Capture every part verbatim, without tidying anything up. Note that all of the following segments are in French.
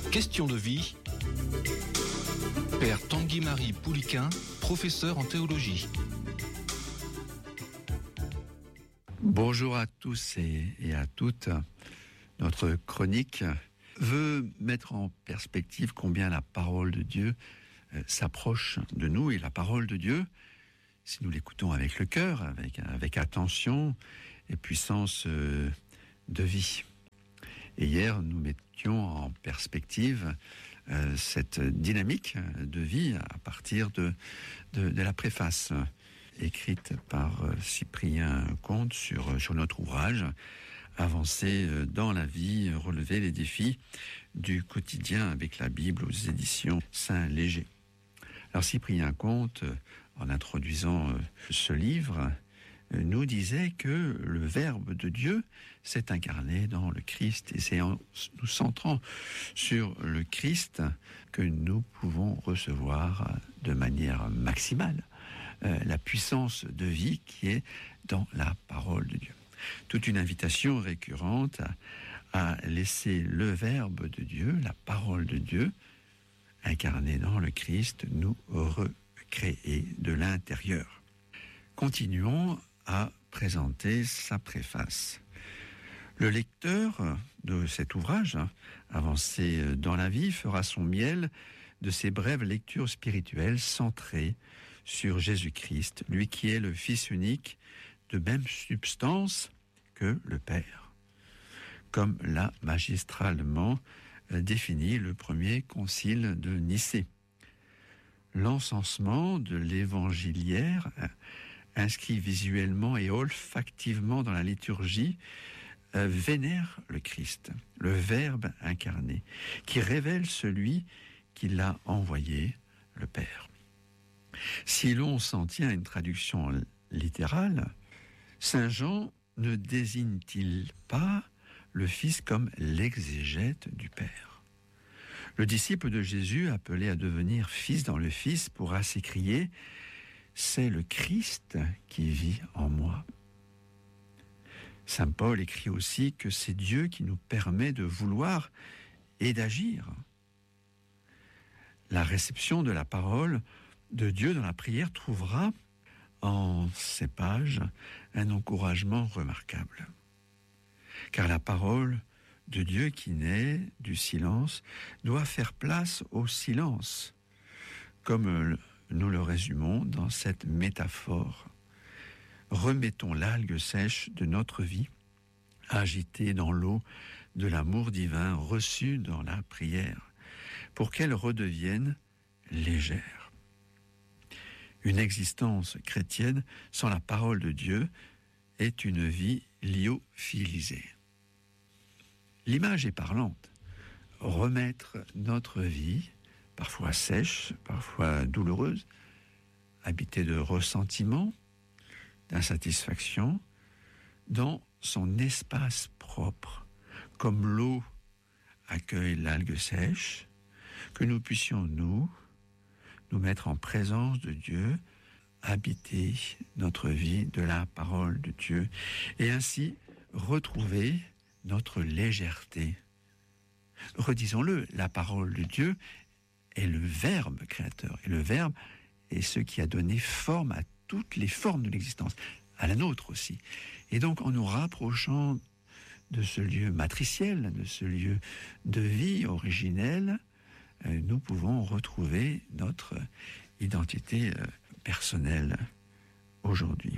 Question de vie. Père Tanguy-Marie Pouliquin, professeur en théologie. Bonjour à tous et, et à toutes. Notre chronique veut mettre en perspective combien la parole de Dieu euh, s'approche de nous. Et la parole de Dieu, si nous l'écoutons avec le cœur, avec, avec attention et puissance euh, de vie. Et hier, nous mettions en perspective euh, cette dynamique de vie à partir de, de, de la préface écrite par euh, Cyprien Comte sur, sur notre ouvrage « Avancer dans la vie, relever les défis du quotidien avec la Bible » aux éditions Saint-Léger. Alors Cyprien Comte, en introduisant euh, ce livre, nous disait que le Verbe de Dieu s'est incarné dans le Christ. Et c'est en nous centrant sur le Christ que nous pouvons recevoir de manière maximale euh, la puissance de vie qui est dans la parole de Dieu. Toute une invitation récurrente à, à laisser le Verbe de Dieu, la parole de Dieu, incarné dans le Christ, nous recréer de l'intérieur. Continuons à présenter sa préface. Le lecteur de cet ouvrage, hein, Avancer dans la vie, fera son miel de ces brèves lectures spirituelles centrées sur Jésus-Christ, lui qui est le Fils unique de même substance que le Père, comme l'a magistralement défini le premier concile de Nicée. L'encensement de l'évangiliaire inscrit visuellement et olfactivement dans la liturgie, euh, vénère le Christ, le Verbe incarné, qui révèle celui qui l'a envoyé, le Père. Si l'on s'en tient à une traduction littérale, Saint Jean ne désigne-t-il pas le Fils comme l'exégète du Père? Le disciple de Jésus, appelé à devenir fils dans le Fils, pourra s'écrier: c'est le Christ qui vit en moi. Saint Paul écrit aussi que c'est Dieu qui nous permet de vouloir et d'agir. La réception de la parole de Dieu dans la prière trouvera en ces pages un encouragement remarquable. Car la parole de Dieu qui naît du silence doit faire place au silence, comme le nous le résumons dans cette métaphore. Remettons l'algue sèche de notre vie, agitée dans l'eau de l'amour divin reçu dans la prière, pour qu'elle redevienne légère. Une existence chrétienne sans la parole de Dieu est une vie lyophilisée. L'image est parlante. Remettre notre vie, parfois sèche, parfois douloureuse, habitée de ressentiment, d'insatisfaction, dans son espace propre, comme l'eau accueille l'algue sèche, que nous puissions, nous, nous mettre en présence de Dieu, habiter notre vie de la parole de Dieu, et ainsi retrouver notre légèreté. Redisons-le, la parole de Dieu est le Verbe créateur. Et le Verbe est ce qui a donné forme à toutes les formes de l'existence, à la nôtre aussi. Et donc, en nous rapprochant de ce lieu matriciel, de ce lieu de vie originel, euh, nous pouvons retrouver notre identité euh, personnelle aujourd'hui.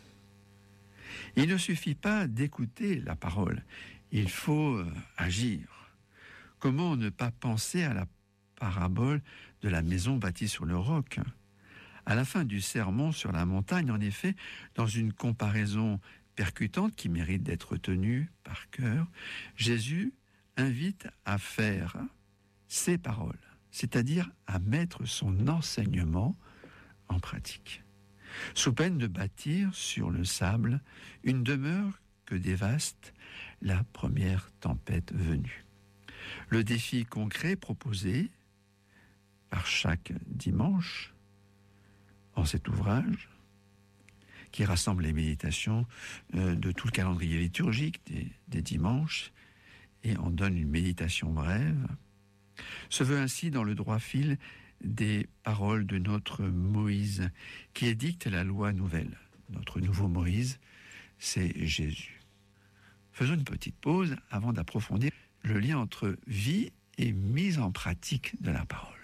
Il ne suffit pas d'écouter la parole, il faut euh, agir. Comment ne pas penser à la parabole de la maison bâtie sur le roc? À la fin du sermon sur la montagne, en effet, dans une comparaison percutante qui mérite d'être tenue par cœur, Jésus invite à faire ses paroles, c'est-à-dire à mettre son enseignement en pratique, sous peine de bâtir sur le sable une demeure que dévaste la première tempête venue. Le défi concret proposé par chaque dimanche en cet ouvrage, qui rassemble les méditations euh, de tout le calendrier liturgique des, des dimanches et en donne une méditation brève, Se veut ainsi dans le droit fil des paroles de notre Moïse, qui édicte la loi nouvelle. Notre nouveau Moïse, c'est Jésus. Faisons une petite pause avant d'approfondir le lien entre vie et mise en pratique de la parole.